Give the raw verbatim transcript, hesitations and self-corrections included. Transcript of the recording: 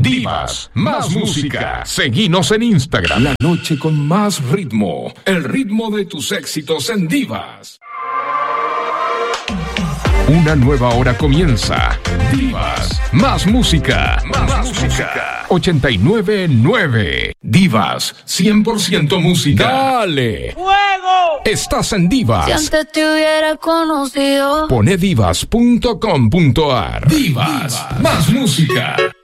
Divas, más música. Seguinos en Instagram. La noche con más ritmo. El ritmo de tus éxitos en Divas. Una nueva hora comienza. Divas, más música. Más, más música. ochenta y nueve punto nueve. Divas, cien por ciento música. ¡Dale! ¡Fuego! Estás en Divas. Si antes te hubiera conocido. Pone divas punto com punto ar. Divas, Divas, más música.